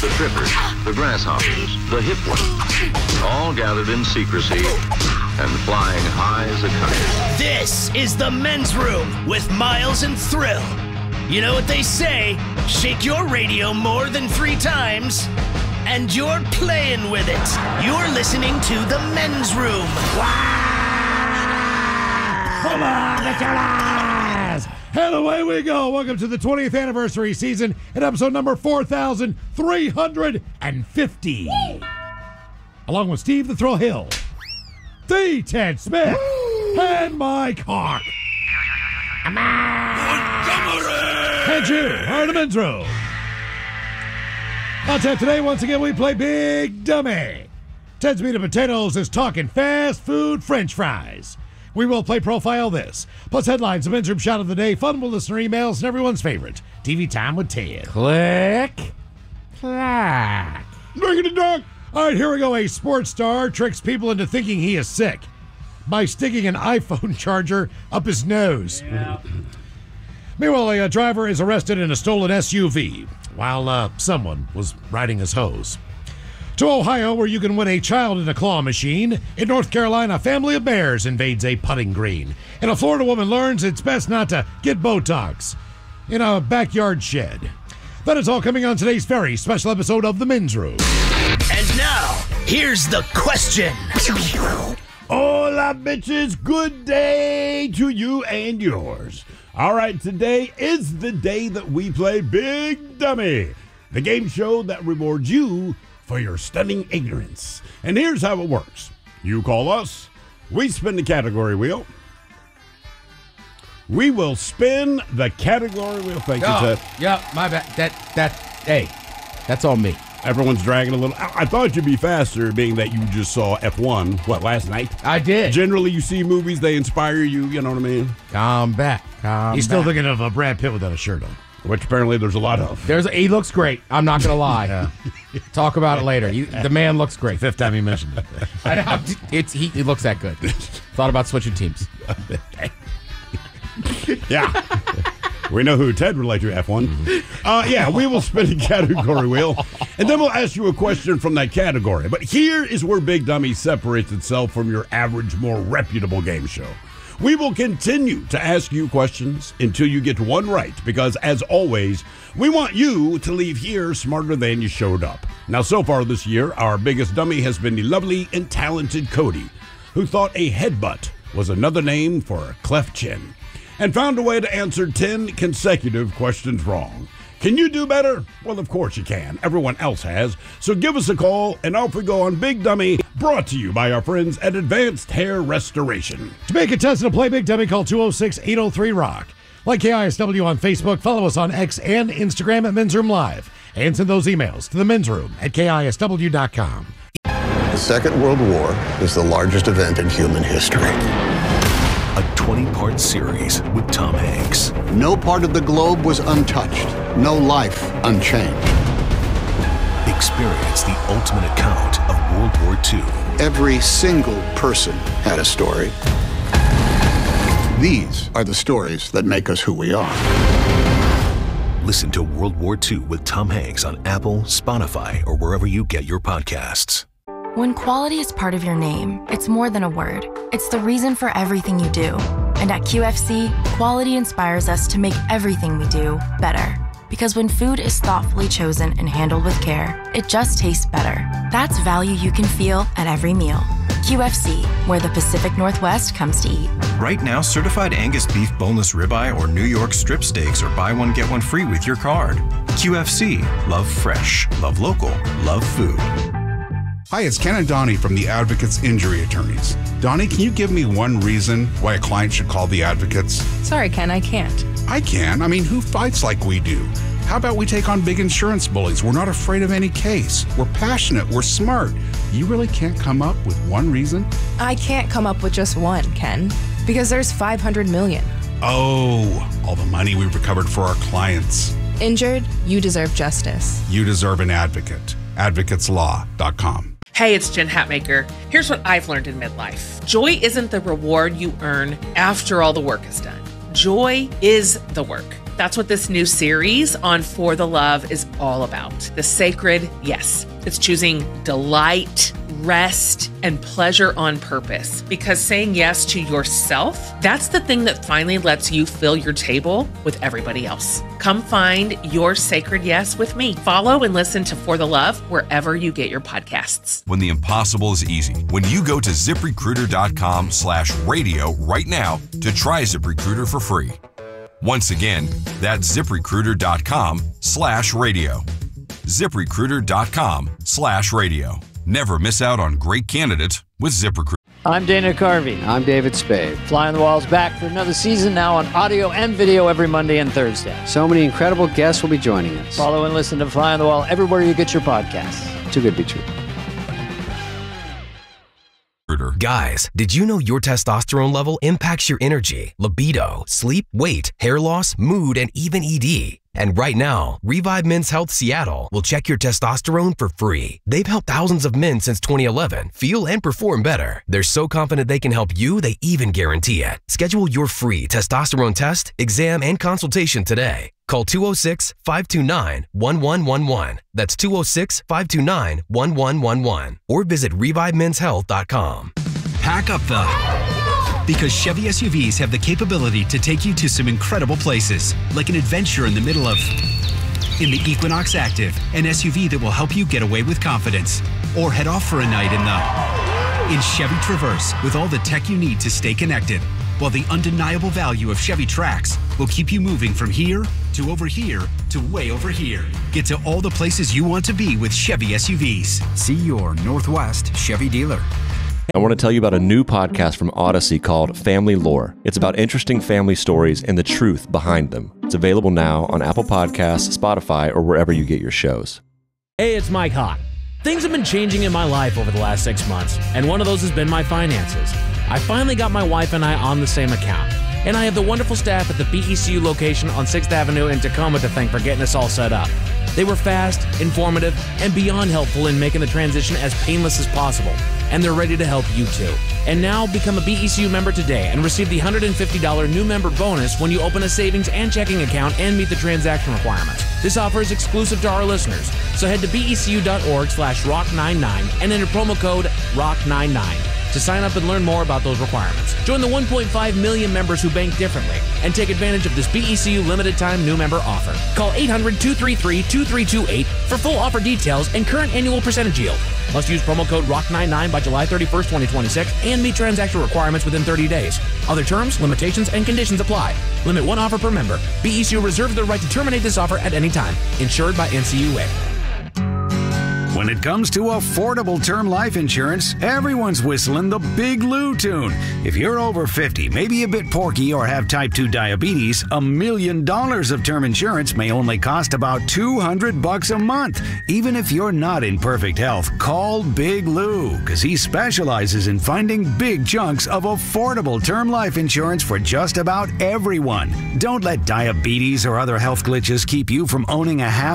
the trippers, the grasshoppers, the hip ones, all gathered in secrecy and flying high as a kite. This is the Men's Room with Miles and Thrill. You know what they say, shake your radio more than 3 times, and you're playing with it. You're listening to the Men's Room. Come on, get your eyes! And away we go. Welcome to the 20th anniversary season and episode number 4,350. Along with Steve the Thrill Hill, the Ted Smith, and Mike Hawk. And you are the Men's Room. On tap today, once again, we play Big Dummy. Ted's Meat and Potatoes is talking fast food French fries. We will play Profile This, plus headlines, the Men's Room shot of the day, fun with listener emails, and everyone's favorite, TV Time with Ted. Click. Clack. Bring it dog. All right, here we go. A sports star tricks people into thinking he is sick by sticking an iPhone charger up his nose. Yeah. Meanwhile, a driver is arrested in a stolen SUV while someone was riding his hose. To Ohio, where you can win a child in a claw machine. In North Carolina, a family of bears invades a putting green. And a Florida woman learns it's best not to get Botox in a backyard shed. That is all coming on today's very special episode of The Men's Room. And now, here's the question. Hola, bitches. Good day to you and yours. All right, today is the day that we play Big Dummy, the game show that rewards you for your stunning ignorance. And here's how it works. You call us, we spin the category wheel. We will spin the category wheel. Thank you, Ted. Yeah, my bad. Hey, that's all me. Everyone's dragging a little. I thought you'd be faster, being that you just saw F1, last night? I did. Generally, you see movies, they inspire you, you know what I mean? Calm back. He's still thinking of Brad Pitt without a shirt on. Which apparently there's a lot of. He looks great. I'm not going to lie. Yeah. Talk about it later. The man looks great. 5th time he mentioned it. He looks that good. Thought about switching teams. Yeah. We know who Ted would like to F1. We will spin a category wheel, and then we'll ask you a question from that category. But here is where Big Dummy separates itself from your average, more reputable game show. We will continue to ask you questions until you get one right, because, as always, we want you to leave here smarter than you showed up. Now, so far this year, our biggest dummy has been the lovely and talented Cody, who thought a headbutt was another name for a cleft chin, and found a way to answer 10 consecutive questions wrong. Can you do better? Well, of course you can. Everyone else has. So give us a call, and off we go on Big Dummy, brought to you by our friends at Advanced Hair Restoration. To make a test and play Big Dummy, call 206-803-ROCK. Like KISW on Facebook, follow us on X and Instagram at Men's Room Live, and send those emails to the Men's Room at KISW.com. The Second World War is the largest event in human history. A 20-part series with Tom Hanks. No part of the globe was untouched. No life unchanged. Experience the ultimate account of World War II. Every single person had a story. These are the stories that make us who we are. Listen to World War II with Tom Hanks on Apple, Spotify, or wherever you get your podcasts. When quality is part of your name, it's more than a word. It's the reason for everything you do. And at QFC, quality inspires us to make everything we do better. Because when food is thoughtfully chosen and handled with care, it just tastes better. That's value you can feel at every meal. QFC, where the Pacific Northwest comes to eat. Right now, certified Angus beef boneless ribeye or New York strip steaks are buy one, get one free with your card. QFC, love fresh, love local, love food. Hi, it's Ken and Donnie from the Advocates Injury Attorneys. Donnie, can you give me one reason why a client should call the Advocates? Sorry, Ken, I can't. I can. I mean, who fights like we do? How about we take on big insurance bullies? We're not afraid of any case. We're passionate. We're smart. You really can't come up with one reason? I can't come up with just one, Ken, because there's 500 million. Oh, all the money we recovered for our clients. Injured? You deserve justice. You deserve an advocate. AdvocatesLaw.com. Hey, it's Jen Hatmaker. Here's what I've learned in midlife. Joy isn't the reward you earn after all the work is done. Joy is the work. That's what this new series on For the Love is all about. The sacred yes. It's choosing delight, rest, and pleasure on purpose. Because saying yes to yourself, that's the thing that finally lets you fill your table with everybody else. Come find your sacred yes with me. Follow and listen to For the Love wherever you get your podcasts. When the impossible is easy. When you go to ZipRecruiter.com/radio right now to try ZipRecruiter for free. Once again, that's ZipRecruiter.com/radio. ZipRecruiter.com/radio. Never miss out on great candidates with ZipRecruiter. I'm Dana Carvey. I'm David Spade. Fly on the Wall's back for another season now on audio and video every Monday and Thursday. So many incredible guests will be joining us. Follow and listen to Fly on the Wall everywhere you get your podcasts. Too good to be true. Guys, did you know your testosterone level impacts your energy, libido, sleep, weight, hair loss, mood, and even ED? And right now, Revive Men's Health Seattle will check your testosterone for free. They've helped thousands of men since 2011 feel and perform better. They're so confident they can help you, they even guarantee it. Schedule your free testosterone test, exam, and consultation today. Call 206-529-1111. That's 206-529-1111. Or visit ReviveMen'sHealth.com. Pack up the... Because Chevy SUVs have the capability to take you to some incredible places, like an adventure in the middle of... In the Equinox Active, an SUV that will help you get away with confidence. Or head off for a night in Chevy Traverse, with all the tech you need to stay connected. While the undeniable value of Chevy Trax will keep you moving from here to over here to way over here. Get to all the places you want to be with Chevy SUVs. See your Northwest Chevy dealer. I want to tell you about a new podcast from Odyssey called Family Lore. It's about interesting family stories and the truth behind them. It's available now on Apple Podcasts, Spotify, or wherever you get your shows. Hey, it's Mike Hawk. Things have been changing in my life over the last 6 months, and one of those has been my finances. I finally got my wife and I on the same account, and I have the wonderful staff at the BECU location on 6th Avenue in Tacoma to thank for getting us all set up. They were fast, informative, and beyond helpful in making the transition as painless as possible, and they're ready to help you too. And now become a BECU member today and receive the $150 new member bonus when you open a savings and checking account and meet the transaction requirements. This offer is exclusive to our listeners, so head to becu.org/rock99 and enter promo code ROCK99 to sign up and learn more about those requirements. Join the 1.5 million members who bank differently and take advantage of this BECU limited time new member offer. Call 800-233-2328 for full offer details and current annual percentage yield. Must use promo code ROCK99 by July 31st, 2026 and meet transaction requirements within 30 days. Other terms, limitations, and conditions apply. Limit one offer per member. BECU reserves the right to terminate this offer at any time. Insured by NCUA. When it comes to affordable term life insurance, everyone's whistling the Big Lou tune. If you're over 50, maybe a bit porky, or have type 2 diabetes, $1 million of term insurance may only cost about $200 a month. Even if you're not in perfect health, call Big Lou, because he specializes in finding big chunks of affordable term life insurance for just about everyone. Don't let diabetes or other health glitches keep you from owning a